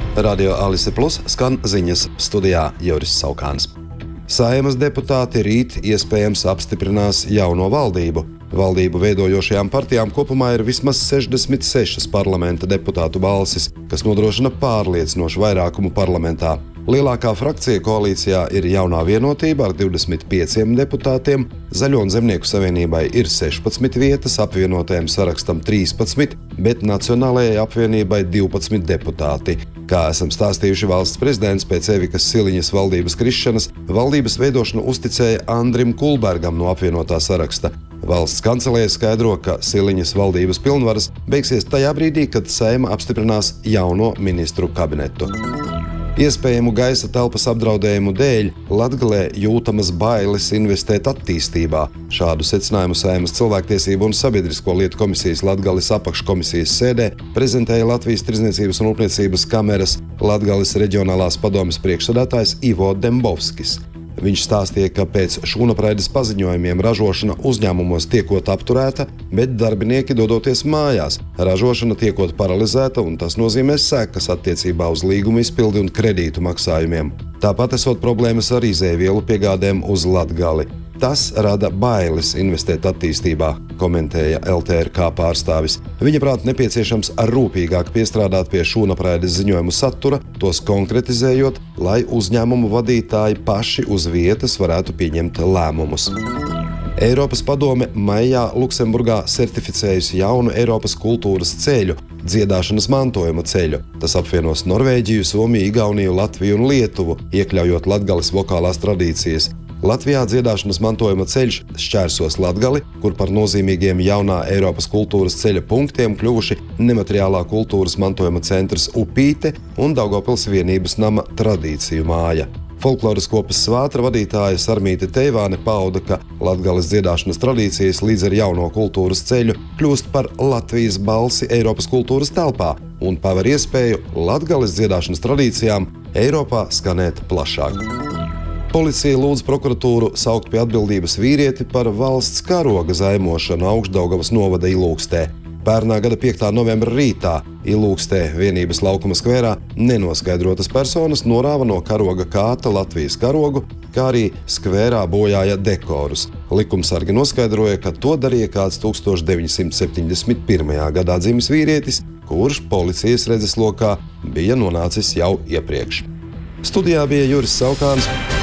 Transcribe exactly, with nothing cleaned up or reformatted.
Radio Alise Plus skan ziņas, studijā Juris Saukāns. Saeimas deputāti rīt iespējams apstiprinās jauno valdību. Valdību veidojošajām partijām kopumā ir vismaz sešdesmit sešas parlamenta deputātu balsis, kas nodrošina pārliecinošu vairākumu parlamentā. Lielākā frakcija koalīcijā ir Jaunā Vienotība ar divdesmit pieciem deputātiem, Zaļo un Zemnieku savienībai ir sešpadsmit vietas, apvienotajam sarakstam trīspadsmit, bet Nacionālajai apvienībai divpadsmit deputāti. Kā esam stāstījuši, valsts prezidents pēc Evikas Siliņas valdības krišanas valdības veidošanu uzticēja Andrim Kulbergam no apvienotā saraksta. Valsts kancelēja skaidro, ka Siliņas valdības pilnvaras beigsies tajā brīdī, kad Saeima apstiprinās jauno ministru kabinetu. Iespējamu gaisa telpas apdraudējumu dēļ Latgalē jūtamas bailes investēt attīstībā. Šādu secinājumu Saeimas cilvēktiesību un sabiedrisko lietu komisijas Latgales apakškomisijas sēdē prezentēja Latvijas Tirdzniecības un rūpniecības kameras Latgales reģionālās padomes priekšsēdētājs Ivo Dembovskis. Viņš stāstīja, ka pēc šūnapraides paziņojumiem ražošana uzņēmumos tiekot apturēta, bet darbinieki dodoties mājās. Ražošana tiekot paralizēta, un tas nozīmē sekas attiecībā uz līgumu izpildi un kredītu maksājumiem. Tāpat esot problēmas ar izēvielu piegādēm uz Latgali. Tas rada bailes investēt attīstībā, komentēja L T R K pārstāvis. Viņa prāt nepieciešams rūpīgāk piestrādāt pie šūnapraides ziņojumu satura, tos konkretizējot, lai uzņēmumu vadītāji paši uz vietas varētu pieņemt lēmumus. Eiropas padome maijā Luksemburgā certificējusi jaunu Eiropas kultūras ceļu, dziedāšanas mantojuma ceļu. Tas apvienos Norvēģiju, Somiju, Igauniju, Latviju un Lietuvu, iekļaujot Latgales vokālās tradīcijas. Latvijā dziedāšanas mantojuma ceļš šķērsos Latgali, kur par nozīmīgiem jaunā Eiropas kultūras ceļa punktiem kļuvuši nemateriālā kultūras mantojuma centrs Upīte un Daugavpils vienības nama tradīciju māja. Folkloras kopas Svātra vadītāja Sarmīte Teivāne pauda, ka Latgales dziedāšanas tradīcijas līdz ar jauno kultūras ceļu kļūst par Latvijas balsi Eiropas kultūras telpā un paver iespēju Latgales dziedāšanas tradīcijām Eiropā skanēt plašāk. Policija lūdz prokuratūru saukt pie atbildības vīrieti par valsts karoga zaimošanu Augšdaugavas novada Ilūkstē. Pērnā gada piektā novembra rītā Ilūkstē vienības laukuma skverā nenoskaidrotas personas norāva no karoga kāta Latvijas karogu, kā arī skverā bojāja dekorus. Likumsargi noskaidroja, ka to darīja kāds tūkstoš deviņsimt septiņdesmit pirmajā gadā dzimis vīrietis, kurš policijas redzeslokā bija nonācis jau iepriekš. Studijā bija Juris Saukāns.